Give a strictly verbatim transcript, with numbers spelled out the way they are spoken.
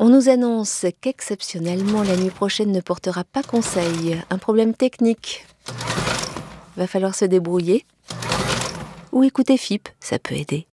On nous annonce qu'exceptionnellement la nuit prochaine ne portera pas conseil. Un problème technique. Va falloir se débrouiller. Ou écouter F I P, ça peut aider.